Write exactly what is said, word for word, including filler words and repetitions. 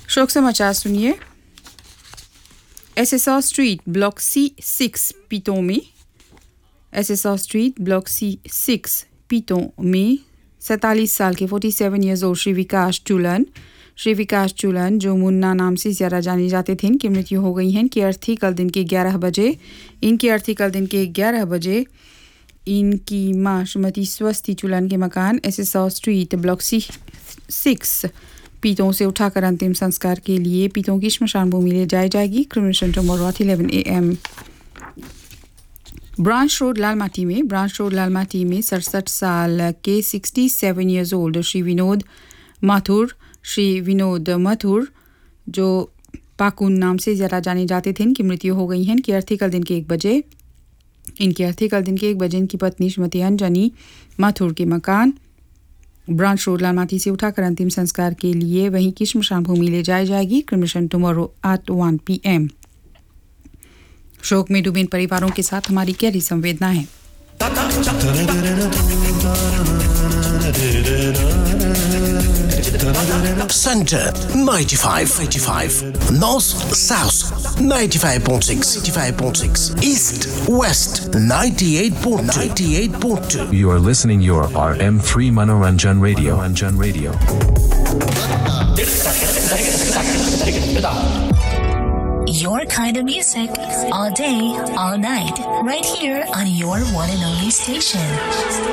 शोक समाचार सुनिए। SSR street block C six पीतों में SSR street block C six पीतों में सैंतालीस साल के सैंतालीस इयर्स ओल्ड श्री विकास चुलन श्री विकास चुलन जो मुन्ना नाम से ज़्यादा जाने जाते थे, इनकी मृत्यु हो गई है। इनकी अर्थी कल दिन के ग्यारह बजे इनकी अर्थी कल दिन के ग्यारह बजे इनकी मां श्रीमती स्वस्ति चुलन के मकान SSR street block C six पीतों से उठाकर अंतिम संस्कार के लिए पीतों की श्मशान भूमि ले जाई जाएगी। क्रिमिनेशन tomorrow at eleven A M. Branch road Lalmati में ब्रांच रोड लालमाटी में सड़सठ साल के सड़सठ इयर्स ओल्ड श्री विनोद माथुर श्री विनोद माथुर जो पाकुन नाम से ज़्यादा जाने जाते थे, इनकी मृत्यु हो गई है। इनकी अर्थी कल दिन के एक बजे इनकी अर्थी कल दिन के एक बजे इनकी पत्नी श्रीमती अंजनी माथुर के मकान ब्रांच रोड लालमाटी से उठाकर अंतिम संस्कार के लिए वहीं की श्मशान भूमि ले जाई जाएगी। क्रिमिनेशन tomorrow at one P M. शोक में डूबे इन परिवारों के साथ हमारी गहरी संवेदना है। Center ninety-five, eighty-five. North South ninety-five point six, eighty-five point six. East West ninety-eight point two, ninety-eight point two. You are listening your R M three Manoranjan Radio. Manoranjan Radio. Your kind of music all day, all night, right here on your one and only station.